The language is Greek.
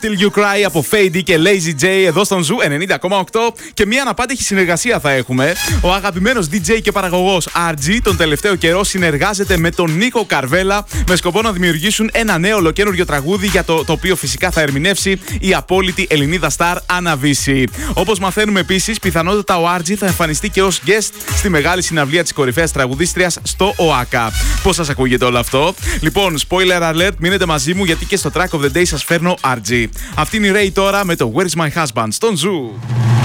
Till You Cry από Fady και Lazy J εδώ στον Ζου 90,8 και μια αναπάντηχη συνεργασία θα έχουμε. Ο αγαπημένος DJ και παραγωγός RG τον τελευταίο καιρό συνεργάζεται με τον Νίκο Καρβέλα με σκοπό να δημιουργήσουν ένα νέο ολοκαίνουργιο τραγούδι για το οποίο φυσικά θα ερμηνεύσει η απόλυτη Ελληνίδα στάρ Άννα Βύση. Όπως μαθαίνουμε επίσης, πιθανότατα ο RG θα εμφανιστεί και ως guest στη μεγάλη συναυλία της κορυφαίας τραγουδίστριας στο ΟΑΚΑ. Πώς σας ακούγεται όλο αυτό? Λοιπόν, spoiler alert, μείνετε μαζί μου γιατί και στο track of the day σας φέρνω RG. Αυτή είναι η Ray τώρα με το Where's My Husband στον Ζου.